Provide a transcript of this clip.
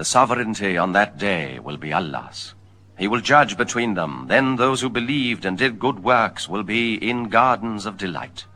The sovereignty on that day will be Allah's. He will judge between them. Then those who believed and did good works will be in gardens of delight.